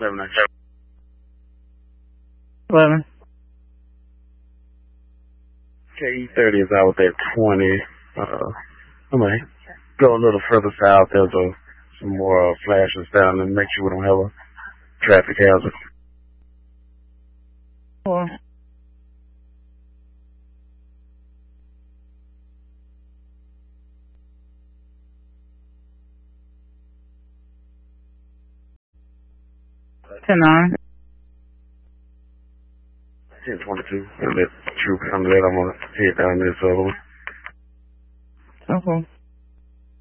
11. 11. KE30 is out at 20. I might go a little further south. There's some more flashes down and make sure we don't have a traffic hazard. 4. Ten 9. 10-22. And let troop come that. I'm going to head down this other one. Okay.